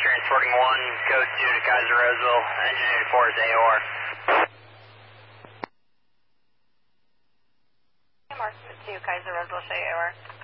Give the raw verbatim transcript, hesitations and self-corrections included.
transporting one, code two to Kaiser Roseville, engine eighty-four is A O R. Mark two, Kaiser Roseville, show you A O R.